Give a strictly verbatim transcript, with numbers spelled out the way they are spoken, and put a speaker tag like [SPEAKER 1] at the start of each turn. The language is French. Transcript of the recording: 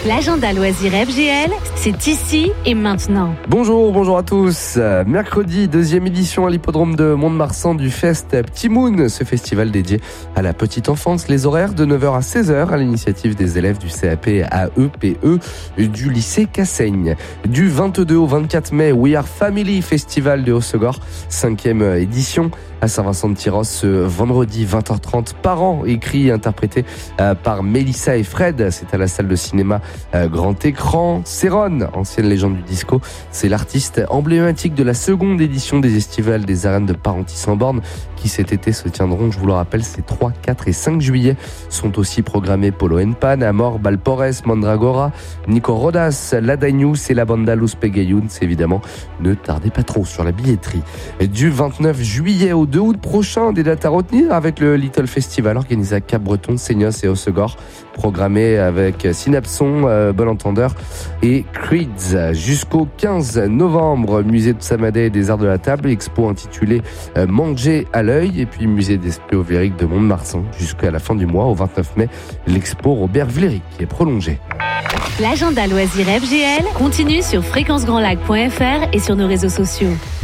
[SPEAKER 1] L'agenda loisirs F G L, c'est ici et maintenant.
[SPEAKER 2] Bonjour, bonjour à tous. Mercredi, deuxième édition à l'hippodrome de Mont-de-Marsan du Fest Petit Moon, ce festival dédié à la petite enfance. Les horaires de neuf heures à seize heures à l'initiative des élèves du C A P A E P E du lycée Cassaigne. Du vingt-deux au vingt-quatre mai, We Are Family Festival de Hossegor, cinquième édition à Saint-Vincent-de-Tyrosse ce vendredi vingt heures trente. Parents, écrit et interprété euh, par Mélissa et Fred. C'est à la salle de cinéma euh, grand écran. Céron, ancienne légende du disco, c'est l'artiste emblématique de la seconde édition des estivales des arènes de Parentis sans bornes qui cet été se tiendront, je vous le rappelle, ces trois, quatre et cinq juillet. Sont aussi programmés Polo and Pan, Amor, Balpores, Mandragora, Nico Rodas, Ladagnous et la banda Los Pegayuns. Évidemment, ne tardez pas trop sur la billetterie. Du vingt-neuf juillet au deux août prochain, des dates à retenir avec le Little Festival organisé à Cap-Breton, Seignos et Hossegor, programmé avec Synapson, euh, Bon Entendeur et Creeds. Jusqu'au quinze novembre, musée de Samadé et des Arts de la Table, expo intitulée euh, Manger à l'œil, et puis musée d'Espéovérique de Mont-de-Marsan jusqu'à la fin du mois. Au vingt-neuf mai, l'expo Robert Villery qui est prolongée.
[SPEAKER 1] L'agenda loisirs F G L continue sur fréquence grand lac point f r et sur nos réseaux sociaux.